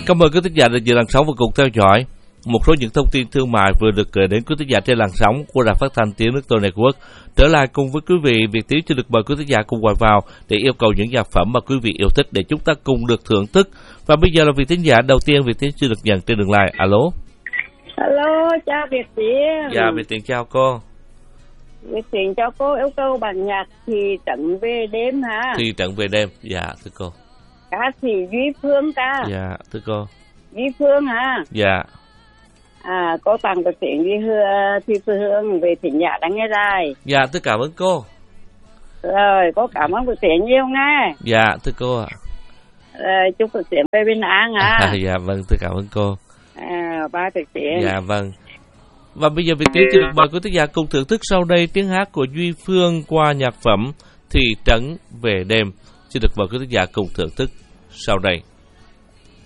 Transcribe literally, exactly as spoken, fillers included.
Cảm ơn quý thính giả đã dự làn sóng và cùng theo dõi một số những thông tin thương mại vừa được gửi đến quý thính giả trên làn sóng của Đài Phát thanh Tiếng Nước Tôi Network. Trở lại cùng với quý vị, Việt Tiến xin được mời quý thính giả cùng gọi vào để yêu cầu những nhạc phẩm mà quý vị yêu thích để chúng ta cùng được thưởng thức. Và bây giờ là vị thính giả đầu tiên, Việt Tiến xin được nhận trên đường line. Alo. Alo, chào Việt Tiến. Dạ, Việt Tiến chào cô. Việt Tiến cho cô yêu cầu bản nhạc Thị Trấn Về Đêm hả? Thị Trấn Về Đêm, dạ thưa cô. Ca sĩ Duy Phương ca. Dạ thưa cô. Duy Phương hả? Dạ. À, cô tặng được tiếng Duy Hương, Duy Phương về thính giả đang nghe đài. Dạ, tôi cảm ơn cô. Rồi, cô cảm ơn Việt Tiến nhiều nghe. Dạ thưa cô ạ. Rồi, chúc Việt Tiến về bình an hả? À, dạ vâng, tôi cảm ơn cô. À, ba Việt Tiến. Dạ vâng. Và bây giờ Việt Tiến xin được mời quý thính giả cùng thưởng thức sau đây tiếng hát của Duy Phương qua nhạc phẩm Thị Trấn Về Đêm. Xin được mời quý thính giả cùng thưởng thức sau đây.